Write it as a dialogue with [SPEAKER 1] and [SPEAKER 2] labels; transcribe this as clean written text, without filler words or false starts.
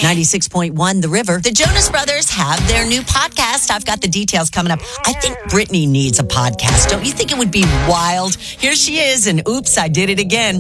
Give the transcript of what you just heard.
[SPEAKER 1] 96.1 The River. The Jonas Brothers have their new podcast. I've got the details coming up. I think Britney needs a podcast. Don't you think it would be wild? Here she is, and oops, I did it again.